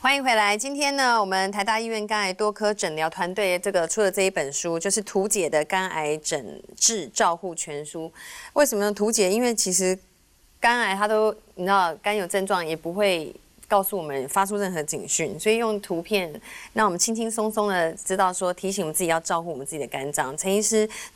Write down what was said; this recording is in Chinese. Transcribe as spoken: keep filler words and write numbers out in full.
欢迎回来。今天呢，我们台大医院肝癌多科诊疗团队这个出了这一本书，就是图解的肝癌诊治照护全书。为什么呢？图解，因为其实肝癌它都你知道，肝有症状也不会告诉我们发出任何警讯，所以用图片让我们轻轻松松的知道说，提醒我们自己要照顾我们自己的肝脏。陈医师